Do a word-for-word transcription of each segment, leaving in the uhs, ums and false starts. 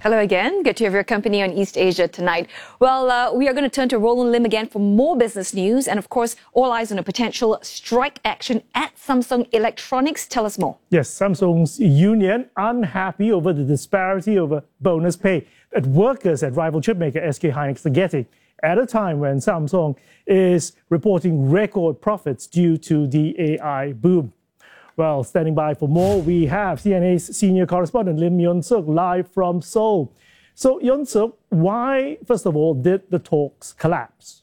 Hello again. Good to have your company on East Asia tonight. Well, uh, we are going to turn to Roland Lim again for more business news. And of course, all eyes on a potential strike action at Samsung Electronics. Tell us more. Yes, Samsung's union unhappy over the disparity over bonus pay that workers at rival chipmaker S K Hynix are getting at a time when Samsung is reporting record profits due to the A I boom. Well, standing by for more, we have C N A's senior correspondent Lim Yun-suk live from Seoul. So, Yun-suk, why, first of all, did the talks collapse?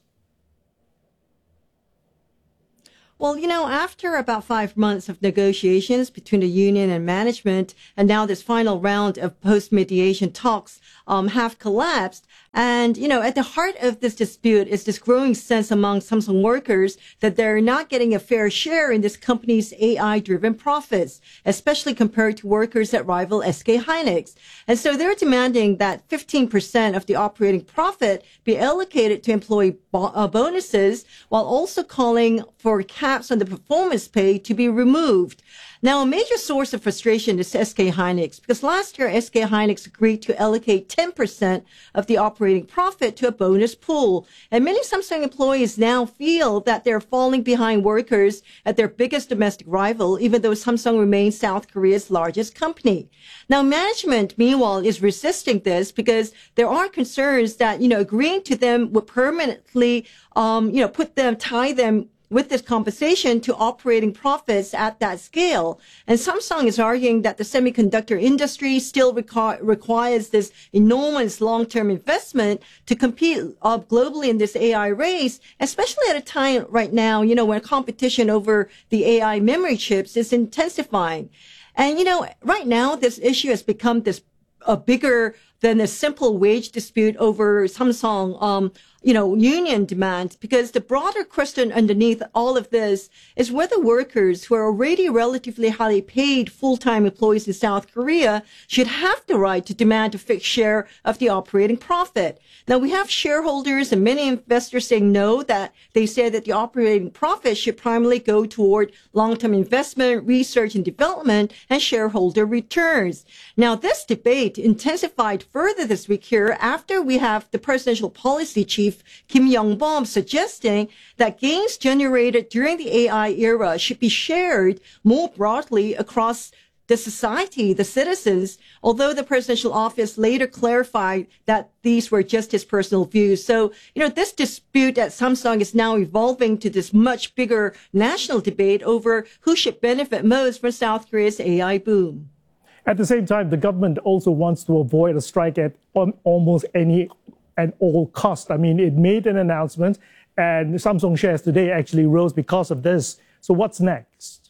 Well, you know, after about five months of negotiations between the union and management, and now this final round of post-mediation talks um, have collapsed. And, you know, at the heart of this dispute is this growing sense among Samsung workers that they're not getting a fair share in this company's A I-driven profits, especially compared to workers at rival S K Hynix. And so they're demanding that fifteen percent of the operating profit be allocated to employee bo- uh, bonuses, while also calling for caps on the performance pay to be removed. Now, a major source of frustration is S K Hynix, because last year S K Hynix agreed to allocate ten percent of the operating profit to a bonus pool. And many Samsung employees now feel that they're falling behind workers at their biggest domestic rival, even though Samsung remains South Korea's largest company. Now, management, meanwhile, is resisting this because there are concerns that, you know, agreeing to them would permanently, um, you know, put them, tie them with this compensation to operating profits at that scale. And Samsung is arguing that the semiconductor industry still requ- requires this enormous long-term investment to compete uh, globally in this A I race, especially at a time right now, you know, when competition over the A I memory chips is intensifying. And, you know, right now, this issue has become this a bigger than a simple wage dispute over Samsung, um, you know, union demands, because the broader question underneath all of this is whether workers who are already relatively highly paid full-time employees in South Korea should have the right to demand a fixed share of the operating profit. Now, we have shareholders and many investors saying no, that they say that the operating profit should primarily go toward long-term investment, research and development, and shareholder returns. Now, this debate intensified further this week here after we have the presidential policy chief Kim Yong-bom suggesting that gains generated during the A I era should be shared more broadly across the society, the citizens, although the presidential office later clarified that these were just his personal views. So, you know, this dispute at Samsung is now evolving to this much bigger national debate over who should benefit most from South Korea's A I boom. At the same time, the government also wants to avoid a strike at almost any and all cost. I mean, it made an announcement, and Samsung shares today actually rose because of this. So what's next?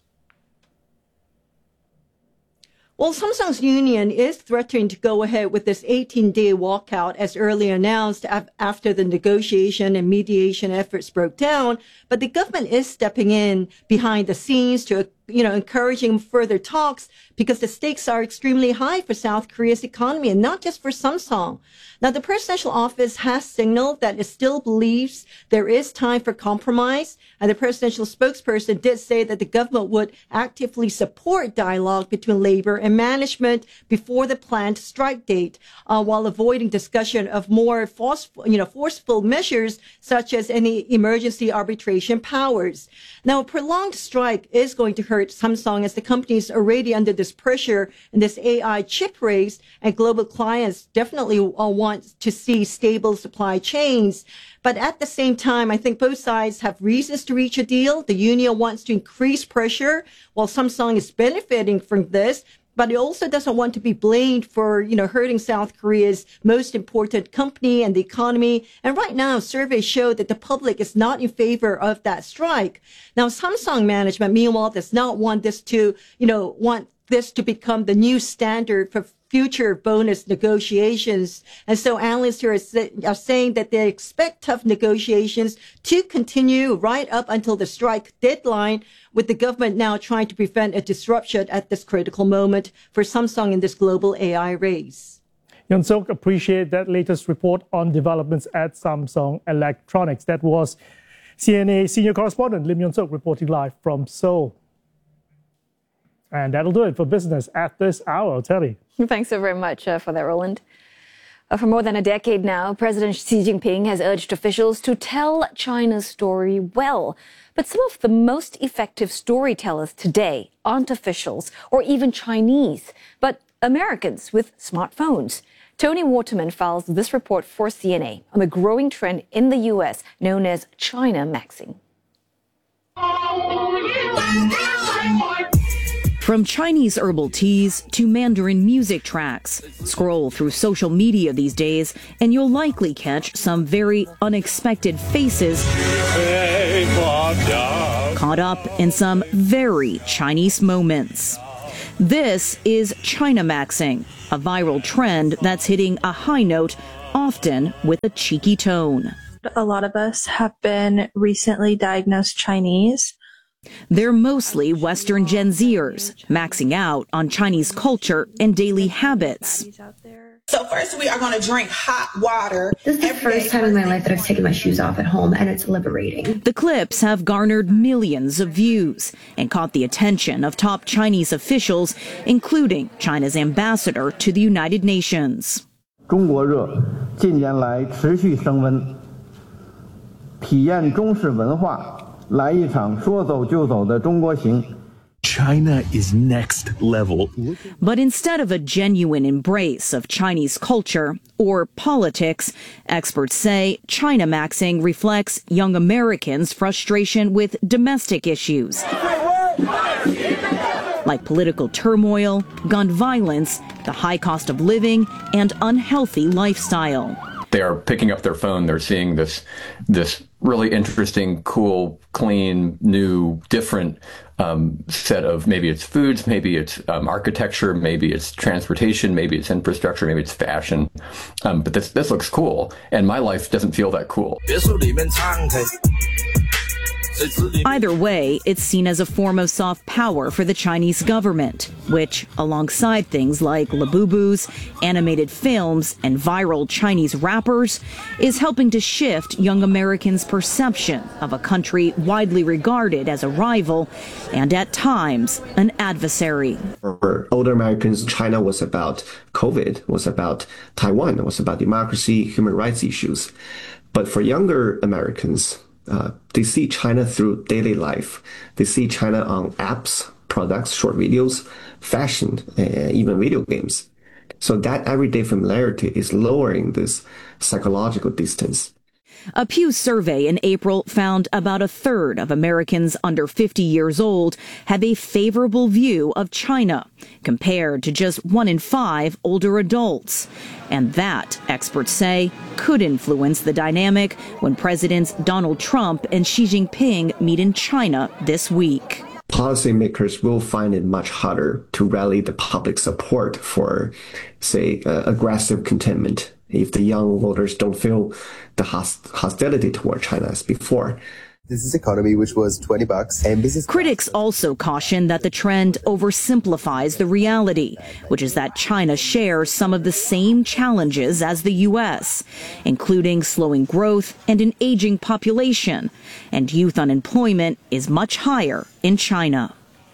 Well, Samsung's union is threatening to go ahead with this eighteen-day walkout as earlier announced after the negotiation and mediation efforts broke down. But the government is stepping in behind the scenes to, you know, encouraging further talks because the stakes are extremely high for South Korea's economy and not just for Samsung. Now, the presidential office has signaled that it still believes there is time for compromise. And the presidential spokesperson did say that the government would actively support dialogue between labor and management before the planned strike date, uh, while avoiding discussion of more forceful, you know, forceful measures such as any emergency arbitration powers. Now, a prolonged strike is going to hurt Samsung as the company is already under this pressure in this A I chip race, and global clients definitely uh, want to see stable supply chains. But at the same time, I think both sides have reasons to reach a deal. The union wants to increase pressure while Samsung is benefiting from this, but it also doesn't want to be blamed for, you know, hurting South Korea's most important company and the economy. And right now, surveys show that the public is not in favor of that strike. Now, Samsung management, meanwhile, does not want this to, you know, want this to become the new standard for future bonus negotiations. And so analysts here are, say, are saying that they expect tough negotiations to continue right up until the strike deadline, with the government now trying to prevent a disruption at this critical moment for Samsung in this global A I race. Yun-suk, appreciate that latest report on developments at Samsung Electronics. That was C N A senior correspondent Lim Yun-suk reporting live from Seoul. And that'll do it for business at this hour, Terry. Thanks so very much uh, for that, Roland. Uh, For more than a decade now, President Xi Jinping has urged officials to tell China's story well. But some of the most effective storytellers today aren't officials or even Chinese, but Americans with smartphones. Tony Waterman files this report for C N A on the growing trend in the U S known as China Maxing. From Chinese herbal teas to Mandarin music tracks, scroll through social media these days and you'll likely catch some very unexpected faces caught up in some very Chinese moments. This is China Maxing, a viral trend that's hitting a high note, often with a cheeky tone. A lot of us have been recently diagnosed Chinese. They're mostly Western Gen Zers, maxing out on Chinese culture and daily habits. So first we are going to drink hot water. This is the first time in my life that I've taken my shoes off at home, and it's liberating. The clips have garnered millions of views and caught the attention of top Chinese officials, including China's ambassador to the United Nations. 中国热近年来持续升温，体验中式文化，来一场说走就走的中国行。 China is next level. But instead of a genuine embrace of Chinese culture or politics, experts say China Maxing reflects young Americans' frustration with domestic issues, like political turmoil, gun violence, the high cost of living, and unhealthy lifestyle. They are picking up their phone. They're seeing this, this really interesting, cool, clean, new, different um, set of, maybe it's foods, maybe it's um, architecture, maybe it's transportation, maybe it's infrastructure, maybe it's fashion. Um, but this this looks cool, and my life doesn't feel that cool. Either way, it's seen as a form of soft power for the Chinese government, which, alongside things like Labubus, animated films, and viral Chinese rappers, is helping to shift young Americans' perception of a country widely regarded as a rival and, at times, an adversary. For older Americans, China was about COVID, was about Taiwan, was about democracy, human rights issues. But for younger Americans, Uh, they see China through daily life. They see China on apps, products, short videos, fashion, and even video games. So that everyday familiarity is lowering this psychological distance. A Pew survey in April found about a third of Americans under fifty years old have a favorable view of China, compared to just one in five older adults. And that, experts say, could influence the dynamic when Presidents Donald Trump and Xi Jinping meet in China this week. Policymakers will find it much harder to rally the public support for, say, uh, aggressive containment if the young voters don't feel the host- hostility toward China as before. This is economy, which was twenty bucks. And business. Critics also caution that the trend oversimplifies the reality, which is that China shares some of the same challenges as the U S, including slowing growth and an aging population, and youth unemployment is much higher in China.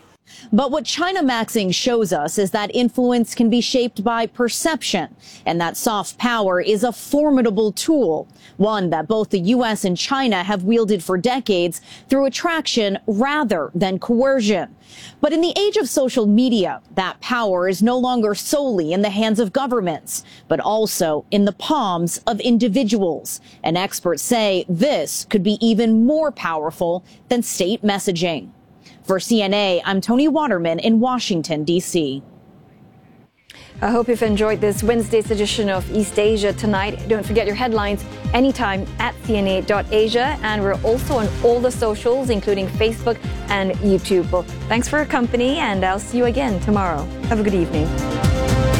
But what China Maxing shows us is that influence can be shaped by perception, and that soft power is a formidable tool, one that both the U S and China have wielded for decades through attraction rather than coercion. But in the age of social media, that power is no longer solely in the hands of governments, but also in the palms of individuals. And experts say this could be even more powerful than state messaging. For C N A, I'm Tony Waterman in Washington, D C I hope you've enjoyed this Wednesday's edition of East Asia Tonight. Don't forget your headlines anytime at C N A dot asia. And we're also on all the socials, including Facebook and YouTube. Well, thanks for your company, and I'll see you again tomorrow. Have a good evening.